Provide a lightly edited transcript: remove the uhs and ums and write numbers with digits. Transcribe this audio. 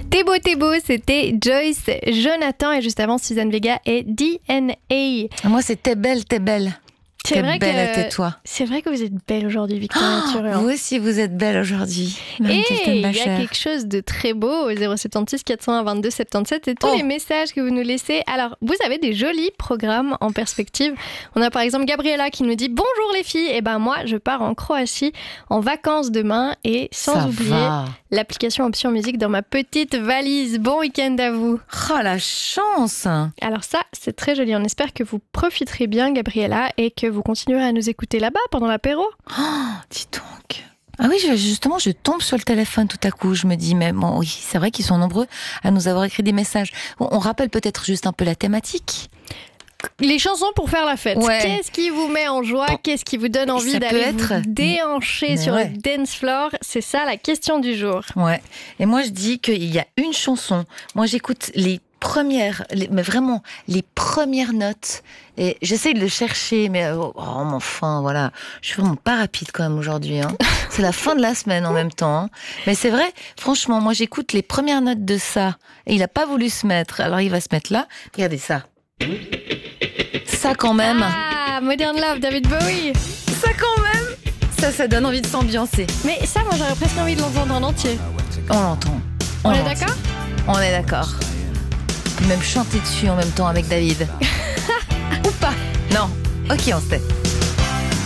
T'es beau, c'était Joyce Jonathan et juste avant Suzanne Vega et DNA. Moi, c'est T'es belle, t'es belle. C'est vrai belle, tais-toi. C'est vrai que vous êtes belle aujourd'hui, Victoria Turuan. Vous aussi, vous êtes belle aujourd'hui. Et il y a quelque chose de très beau au 076 401 22 77 et tous les messages que vous nous laissez. Alors, vous avez des jolis programmes en perspective. On a par exemple Gabriela qui nous dit « Bonjour les filles, et ben moi je pars en Croatie en vacances demain et sans oublier l'application Option Musique dans ma petite valise. Bon week-end à vous !» Oh la chance! Alors ça, c'est très joli. On espère que vous profiterez bien, Gabriela, et que vous continuerez à nous écouter là-bas pendant l'apéro. Oh, dis donc. Ah oui, justement, je tombe sur le téléphone tout à coup. Je me dis, mais bon, oui, c'est vrai qu'ils sont nombreux à nous avoir écrit des messages. On rappelle peut-être juste un peu la thématique. Les chansons pour faire la fête. Ouais. Qu'est-ce qui vous met en joie? Qu'est-ce qui vous donne envie d'aller vous déhancher sur le dance floor? C'est ça la question du jour. Ouais. Et moi, je dis qu'il y a une chanson. Moi, j'écoute mais vraiment les premières notes. Et j'essaye de le chercher, mais enfin, voilà. Je suis vraiment pas rapide quand même aujourd'hui. Hein. C'est la fin de la semaine en même temps. Hein. Mais c'est vrai, franchement, moi, j'écoute les premières notes de ça. Et il a pas voulu se mettre. Alors, il va se mettre là. Regardez ça. Ça quand même. Ah, Modern Love, David Bowie. Ça quand même. Ça donne envie de s'ambiancer. Mais ça, moi, j'aurais presque envie de l'entendre en entier. On l'entend. On est d'accord? On est d'accord. Même chanter dessus en même temps avec David. Ou pas. Non. Ok, on sait.